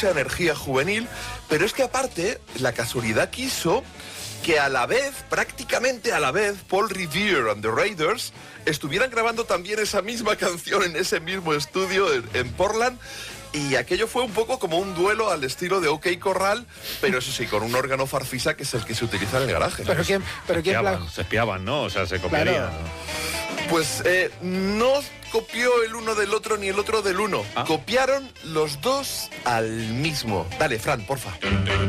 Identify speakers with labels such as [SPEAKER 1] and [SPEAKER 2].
[SPEAKER 1] mucha energía juvenil, pero es que aparte, la casualidad quiso que a la vez, prácticamente a la vez, Paul Revere and the Raiders estuvieran grabando también esa misma canción en ese mismo estudio en Portland. Y aquello fue un poco como un duelo al estilo de OK Corral, pero eso sí, con un órgano farfisa que es el que se utiliza en el garaje.
[SPEAKER 2] Pero quién
[SPEAKER 3] se espiaban, ¿no? O sea, se copiarían.
[SPEAKER 2] Claro.
[SPEAKER 1] Pues no copió el uno del otro ni el otro del uno. Copiaron los dos al mismo. Dale, Fran, porfa.